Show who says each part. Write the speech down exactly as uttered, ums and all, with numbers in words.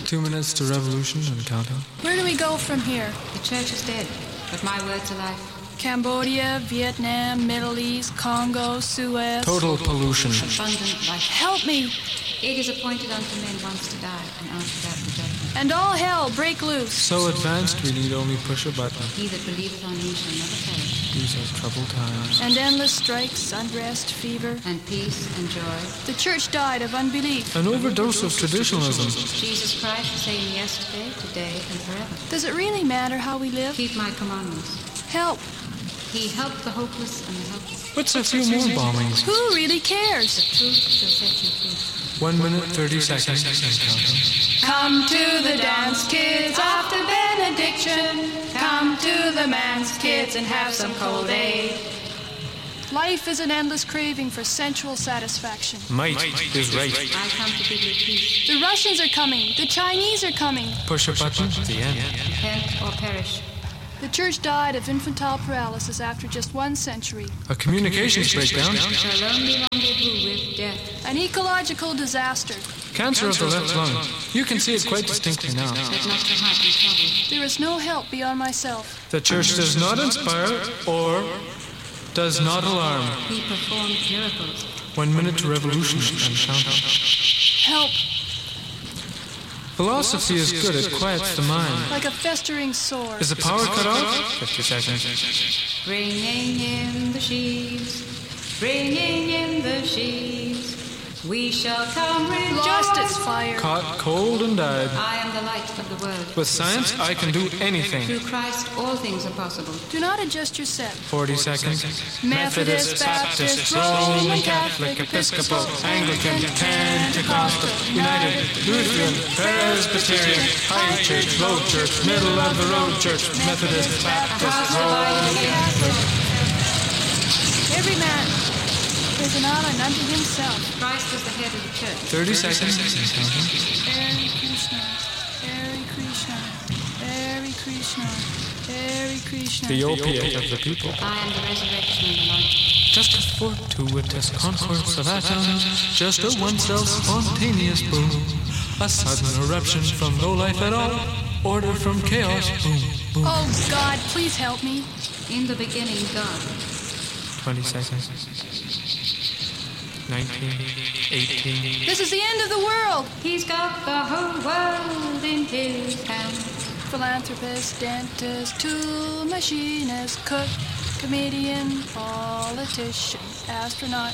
Speaker 1: Two minutes to revolution and counting.
Speaker 2: Where do we go from here?
Speaker 3: The church is dead, but my word's alive.
Speaker 2: Cambodia, Vietnam, Middle East, Congo, Suez.
Speaker 1: Total pollution.
Speaker 3: Abundant life.
Speaker 2: Help me!
Speaker 3: It is appointed unto men once to die, and after that the judgment.
Speaker 2: And all hell break loose.
Speaker 1: So advanced we need only push a button.
Speaker 3: He that believeth on me shall never perish.
Speaker 1: These are troubled times.
Speaker 2: And endless strikes, unrest, fever.
Speaker 3: And peace and joy.
Speaker 2: The church died of unbelief.
Speaker 1: An overdose of traditionalism.
Speaker 3: Jesus Christ the same yesterday, today, and forever.
Speaker 2: Does it really matter how we live?
Speaker 3: Keep my commandments.
Speaker 2: Help!
Speaker 3: He helped the hopeless and the helpless.
Speaker 1: What's a few more bombings?
Speaker 2: Who really cares?
Speaker 3: The truth shall set you free.
Speaker 1: One minute, thirty seconds, and counting.
Speaker 2: Come to the dance, kids, after benediction. Come to the manse, kids, and have some cold ale. Life is an endless craving for sensual satisfaction.
Speaker 1: Might is right.
Speaker 3: I come to give you peace.
Speaker 2: The Russians are coming. The Chinese are coming.
Speaker 1: Push a button, the end.
Speaker 3: Repent or perish.
Speaker 2: The church died of infantile paralysis after just one century.
Speaker 1: A communications breakdown.
Speaker 3: Shall only rendezvous with death.
Speaker 2: An ecological disaster.
Speaker 1: Cancer of the left lung. You can see it quite distinctly now.
Speaker 3: Let not your heart be troubled.
Speaker 2: There is no help beyond myself.
Speaker 1: The church does not inspire or does not alarm.
Speaker 3: He performed miracles.
Speaker 1: One minute to revolution and counting.
Speaker 2: Help!
Speaker 1: Philosophy is good, it quiets the mind.
Speaker 2: Like a festering sore.
Speaker 1: Is the power cut off? Fifty seconds.
Speaker 3: Bringing in the sheaves, bringing in the sheaves. We shall come rejoice.
Speaker 2: Lost its fire.
Speaker 1: Caught cold and died.
Speaker 3: I am the light of the world.
Speaker 1: With science, I can do anything.
Speaker 3: Through Christ, all things are possible.
Speaker 2: Do not adjust your set.
Speaker 1: Forty seconds.
Speaker 2: Methodist, Baptist, Roman Catholic, Episcopal, Anglican, Pentecostal, United, Lutheran, Presbyterian, High Church, Low Church, Middle of the Road Church, Methodist, Baptist, Roman Catholic. Every man is an island unto himself.
Speaker 3: Christ is the head of the church.
Speaker 1: Thirty seconds.
Speaker 2: Hare Krishna, Hare Krishna, Hare Krishna, Hare Krishna.
Speaker 1: The opiate of the people.
Speaker 3: I am the resurrection and the life.
Speaker 1: Just a fortuitous concourse of atoms, just a one-cell spontaneous boom, a sudden eruption from no life at all, order from chaos, boom, boom.
Speaker 2: Oh God, please help me.
Speaker 3: In the beginning, God.
Speaker 1: Twenty seconds. Nineteen, eighteen.
Speaker 2: This is the end of the world.
Speaker 3: He's got the whole world in his hands.
Speaker 2: Philanthropist, dentist, tool machinist, cook, comedian, politician, astronaut,